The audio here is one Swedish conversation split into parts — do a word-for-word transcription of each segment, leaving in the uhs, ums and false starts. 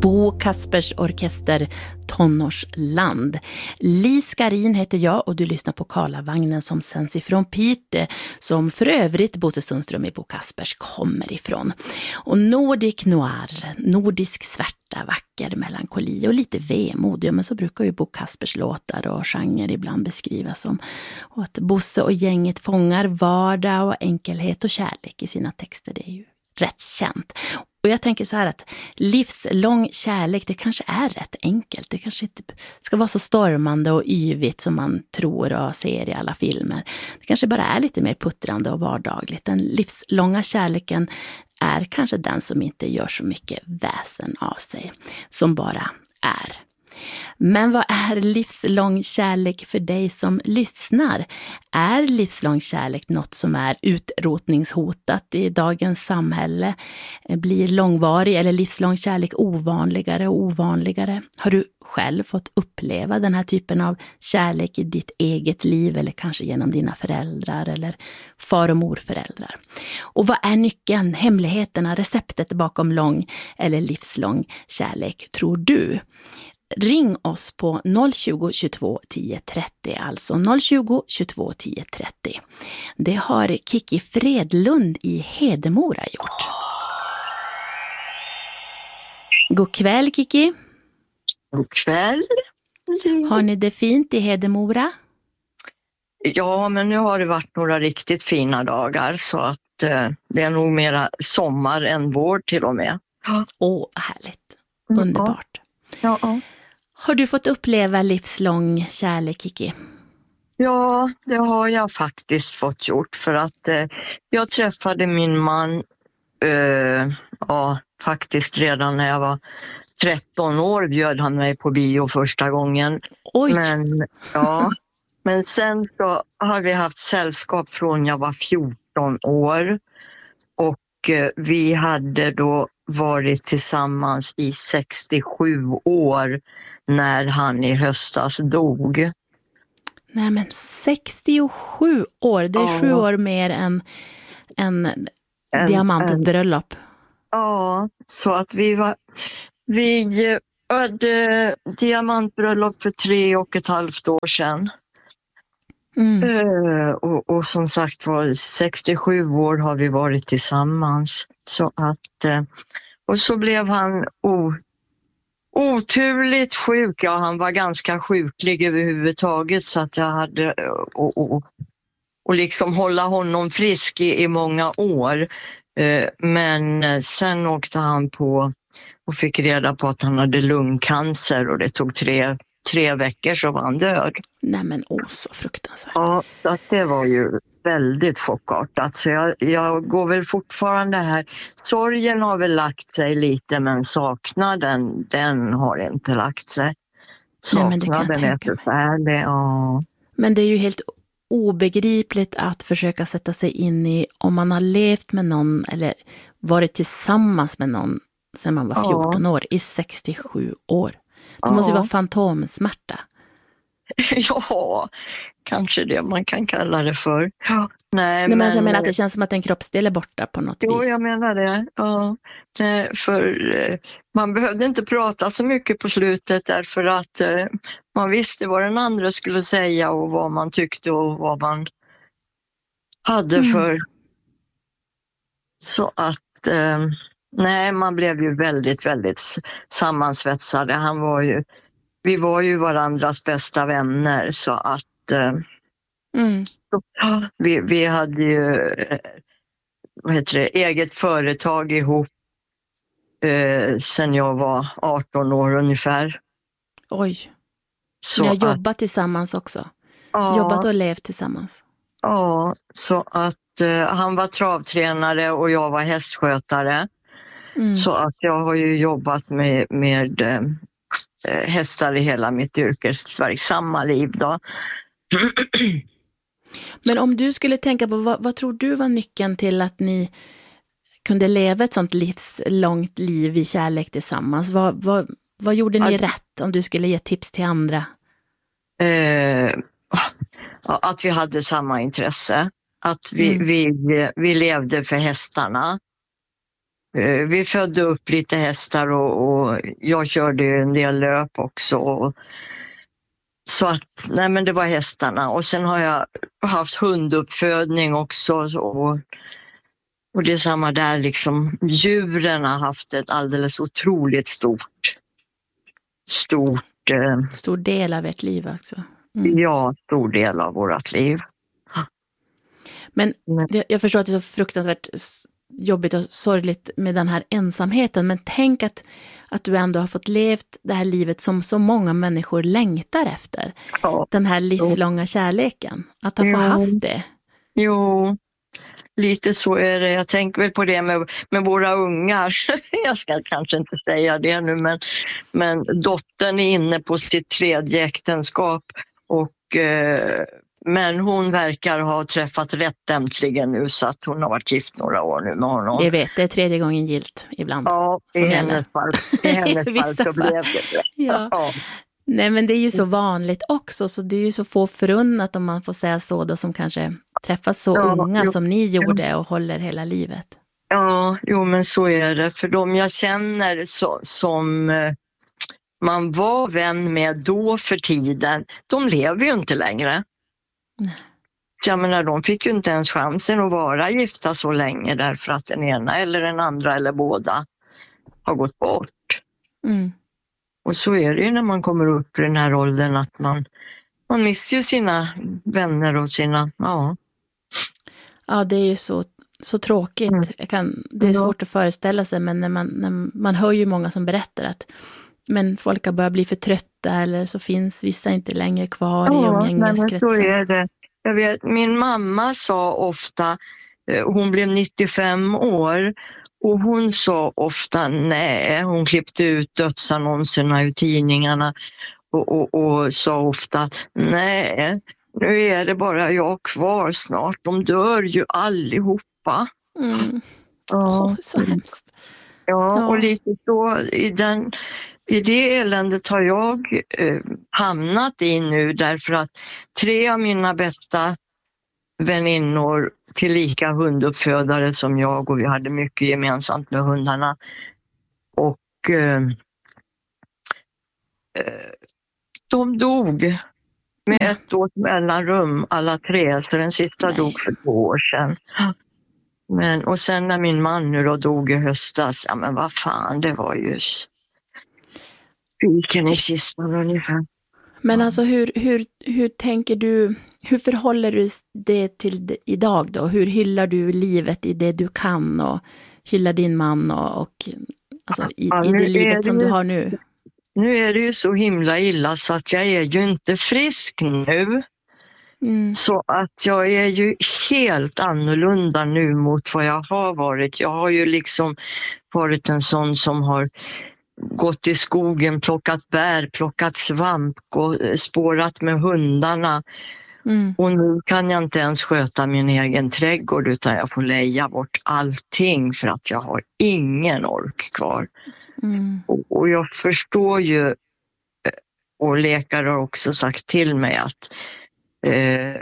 Bo Kaspers Orkester Tonårsland. Li Skarin heter jag och du lyssnar på Karlavagnen som sänds ifrån Pite, som för övrigt Bosse Sundström i Bo Kaspers kommer ifrån. Och Nordic Noir, nordisk svärta, vacker melankoli och lite vemod. Ja, men så brukar ju Bo Kaspers låtar och genre ibland beskrivas som. Och att Bosse och gänget fångar vardag och enkelhet och kärlek i sina texter, det är ju rätt känt. Och jag tänker så här att livslång kärlek, det kanske är rätt enkelt. Det kanske inte ska vara så stormande och yvigt som man tror och ser i alla filmer. Det kanske bara är lite mer puttrande och vardagligt. Den livslånga kärleken är kanske den som inte gör så mycket väsen av sig, som bara är. Men vad är livslång kärlek för dig som lyssnar? Är livslång kärlek något som är utrotningshotat i dagens samhälle? Blir långvarig eller livslång kärlek ovanligare och ovanligare? Har du själv fått uppleva den här typen av kärlek i ditt eget liv eller kanske genom dina föräldrar eller far- och morföräldrar? Och vad är nyckeln, hemligheterna, receptet bakom lång eller livslång kärlek, tror du? Ring oss på noll tjugo, tjugotvå, tio, trettio, alltså noll tjugo, tjugotvå, tio, trettio. Det har Kiki Fredlund i Hedemora gjort. God kväll, Kiki. God kväll. Har ni det fint i Hedemora? Ja, men nu har det varit några riktigt fina dagar så att eh, det är nog mera sommar än vår till och med. Åh, oh, härligt. Underbart. Ja, ja. Har du fått uppleva livslång kärlek, Kiki? Ja, det har jag faktiskt fått gjort för att eh, jag träffade min man eh, ja, faktiskt redan när jag var tretton år bjöd han mig på bio första gången. Oj! Men, ja, men sen så har vi haft sällskap från jag var fjorton år och eh, vi hade då varit tillsammans i sextiosju år när han i höstas dog. Nej, men sextiosju år, det är ja. sju år mer än en, en diamantbröllop. Ja, så att vi var vi hade diamantbröllop för tre och ett halvt år sedan. Mm. Uh, och, och som sagt var sextiosju år har vi varit tillsammans. Så att, uh, och så blev han o, oturligt sjuk. Ja, han var ganska sjuklig överhuvudtaget så att jag hade och, och, och liksom hålla honom frisk i, i många år. Uh, men sen åkte han på och fick reda på att han hade lungcancer och det tog tre Tre veckor så var han död. Nej men åh, så fruktansvärt. Ja, så att det var ju väldigt chockartat. Så jag, jag går väl fortfarande här. Sorgen har väl lagt sig lite men saknaden, den har inte lagt sig. Saknaden är förfärlig, ja. Men det är ju helt obegripligt att försöka sätta sig in i om man har levt med någon eller varit tillsammans med någon sedan man var fjorton ja. år i sextiosju år. Det måste ju vara fantomsmärta. Ja, kanske det man kan kalla det för. Ja. Nej, Nej, men men jag menar att det känns som att en kroppsdel är borta på något jo, vis. Jo, jag menar det. Ja. Nej, för man behövde inte prata så mycket på slutet därför att eh, man visste vad den andra skulle säga och vad man tyckte och vad man hade mm. för. Så att... Eh, Nej, man blev ju väldigt, väldigt sammansvetsade. Han var ju, vi var ju varandras bästa vänner så att eh, mm. så, vi, vi hade ju eh, vad heter det, eget företag ihop eh, sen jag var arton år ungefär. Oj, så ni har att, jobbat tillsammans också? Ja, jobbat och levt tillsammans? Ja, så att eh, han var travtränare och jag var hästskötare. Mm. Så att jag har ju jobbat med, med äh, hästar i hela mitt yrkesverksamma liv då. Men om du skulle tänka på, vad, vad tror du var nyckeln till att ni kunde leva ett sånt livslångt liv i kärlek tillsammans? Vad, vad, vad gjorde ni att, rätt om du skulle ge tips till andra? Eh, att vi hade samma intresse. Att vi, mm. vi, vi levde för hästarna. vi födde upp lite hästar och, och jag körde en del löp också. Och, så att, nej men det var hästarna. Och sen har jag haft hunduppfödning också. Och, och det är samma där liksom. Djuren har haft ett alldeles otroligt stort, stort... Eh, stor del av ert liv också. Mm. Ja, stor del av vårt liv. Men jag förstår att det är så fruktansvärt jobbigt och sorgligt med den här ensamheten. Men tänk att, att du ändå har fått levt det här livet som så många människor längtar efter. Ja. Den här livslånga kärleken. Att ha fått haft det. Jo, lite så är det. Jag tänker väl på det med, med våra ungar. Jag ska kanske inte säga det nu, men, men dottern är inne på sitt tredje äktenskap. Och... Eh, Men hon verkar ha träffat rätt äntligen nu, så att hon har varit gift några år nu med honom. Jag vet, det är tredje gången gilt ibland. Ja, i hennes fall, i hennes fall så blev det det. Ja. Ja. Nej, men det är ju så vanligt också, så det är ju så få förunnat, om man får säga så, då, som kanske träffas så ja, unga jo. som ni gjorde och håller hela livet. Ja, jo men så är det. För de jag känner så, som... man var vän med då för tiden, de lever ju inte längre. Nej. Jag menar, de fick ju inte ens chansen att vara gifta så länge, därför att den ena eller den andra eller båda har gått bort. Mm. Och så är det ju när man kommer upp i den här åldern, att man, man missar ju sina vänner och sina, ja. Ja, det är ju så, så tråkigt. Mm. Jag kan, det är svårt att föreställa sig, men när man, när man hör ju många som berättar att men folk har börjat bli för trötta, eller så finns vissa inte längre kvar ja, i umgängeskretsen. Så är det. Jag vet, min mamma sa ofta, hon blev nittiofem år, och hon sa ofta nej. Hon klippte ut dödsannonserna ur tidningarna och, och, och sa ofta nej, nu är det bara jag kvar snart. De dör ju allihopa. Mm. Ja. Oh, så hemskt. Ja, ja, och lite så i den... I det eländet har jag eh, hamnat i nu, därför att tre av mina bästa väninnor, tillika hunduppfödare som jag, och vi hade mycket gemensamt med hundarna. Och eh, de dog med ett års mellanrum, alla tre. Så den sista Nej. dog för två år sedan. Men, och sen när min man nu då dog i höstas, ja men vad fan, det var ju... Piken i kistan ungefär. Men alltså hur, hur, hur tänker du, hur förhåller du det till det idag då? Hur hyllar du livet i det du kan, och hyllar din man och, och alltså i, ja, i det livet som det, du har nu? Nu är det ju så himla illa så att jag är ju inte frisk nu. Mm. Så att jag är ju helt annorlunda nu mot vad jag har varit. Jag har ju liksom varit en sån som har gått i skogen, plockat bär, plockat svamp och spårat med hundarna. Mm. Och nu kan jag inte ens sköta min egen trädgård, utan jag får leja bort allting för att jag har ingen ork kvar. Mm. Och, och jag förstår ju, och läkare har också sagt till mig att eh,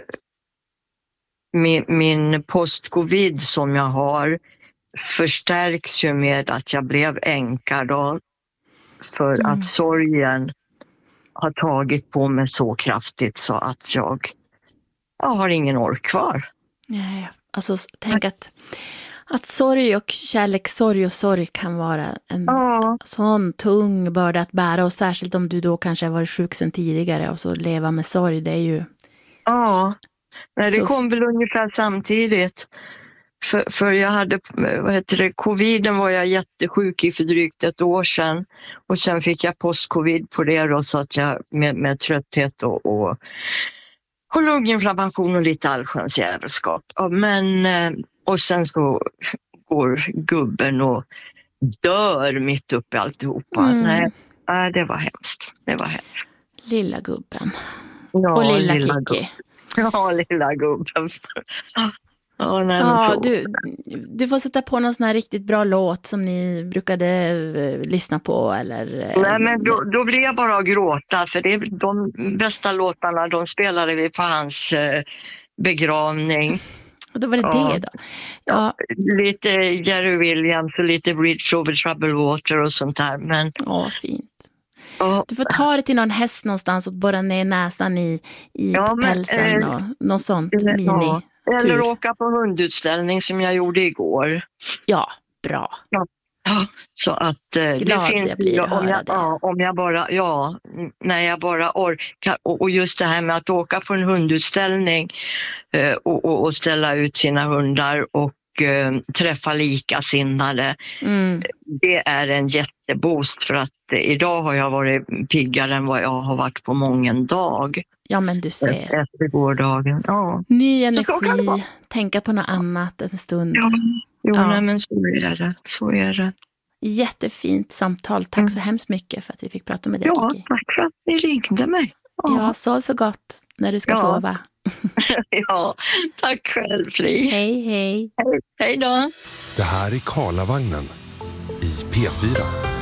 min, min post-covid som jag har förstärks ju med att jag blev änka då. För mm. att sorgen har tagit på mig så kraftigt så att jag, jag har ingen ork kvar. Nej, alltså tänk att, att sorg och kärlek, sorg och sorg kan vara en ja. sån tung börda att bära. Och särskilt om du då kanske har varit sjuk sedan tidigare, och så leva med sorg, det är ju... Ja, nej, det kom väl ungefär samtidigt. För, för jag hade, vad heter det, coviden var jag jättesjuk i för drygt ett år sedan. Och sen fick jag post-covid på det då, så att jag med, med trötthet och, och, och lunginflammation och lite allsköns jävelskap. Ja, men, och sen så går gubben och dör mitt upp i alltihopa. Mm. Nej, det var hemskt. Det var hemskt. Lilla gubben. Ja, och lilla, lilla Kiki. Gubben. Ja, lilla gubben. Ja, nej, ja du, du får sätta på någon sån här riktigt bra låt som ni brukade uh, lyssna på, eller... Nej, men då, då blir jag bara att gråta, för det är de bästa låtarna, de spelade vi på hans uh, begravning. Och då var det ja. det då? Ja. ja. Lite Jerry Williams och lite Bridge over Troubled Water och sånt där. Men... Ja, fint. Ja. Du får ta det till någon häst någonstans och borra ner näsan i, i ja, pälsen men, och något sånt ja. mini. Eller åka på hundutställning som jag gjorde igår. Ja, bra. Ja. Ja, så att eh, Glad det finns jag blir att om höra jag, det. Ja, om jag bara, ja, när jag bara orkar. Och, och just det här med att åka på en hundutställning eh, och, och, och ställa ut sina hundar och eh, träffa likasinnade. Mm. Det är en jätteboost för att eh, idag har jag varit piggare än vad jag har varit på mången dag. Ja, men du ser. Efter gårdagen, ja. Ny energi, tänka på något annat en stund. Ja. Jo, ja. nej, men så är det. Så är det. Jättefint samtal. Tack mm. så hemskt mycket för att vi fick prata med dig, Ja, Kiki. tack för att ni ringde mig. Ja, ja sov så gott när du ska ja. sova. Ja, tack själv, Fli. Hej, hej. Hej, hej då. Det här är Karlavagnen i P fyra.